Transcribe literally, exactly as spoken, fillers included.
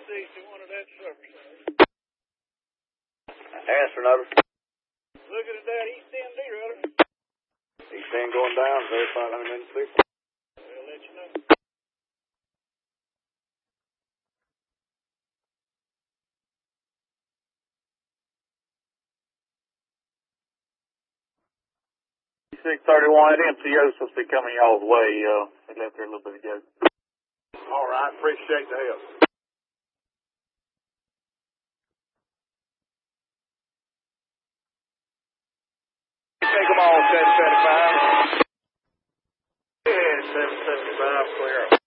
sixty-one of that service. Answer, Nutter. Looking at that East End D, Rudder. East End going down, verify one hundred six. I'll let you know. six thirty-one, that M C O supposed to be coming y'all's way. Uh, they left there a little bit ago. All right, appreciate the help. Take them all, seven seventy-five. Yeah, seven seventy-five, clear.